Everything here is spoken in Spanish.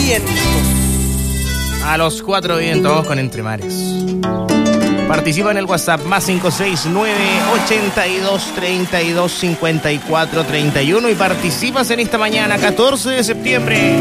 vientos. A los 4 vientos, vamos con Entre Mares. Participa en el WhatsApp más 569 82 32 54 31 y participas en esta mañana, 14 de septiembre.